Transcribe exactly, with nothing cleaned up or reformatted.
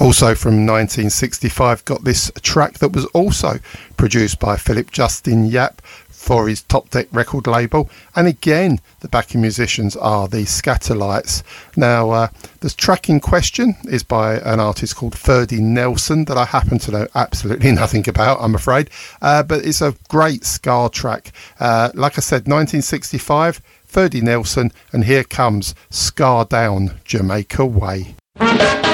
Also from nineteen sixty-five, got this track that was also produced by Philip Justin Yap for his Top Deck record label. And again, the backing musicians are the Scatterlights. Now, uh, the track in question is by an artist called Ferdy Nelson that I happen to know absolutely nothing about, I'm afraid. Uh, but it's a great ska track. Uh, like I said, nineteen sixty-five, Ferdy Nelson, and here comes Ska Down Jamaica Way.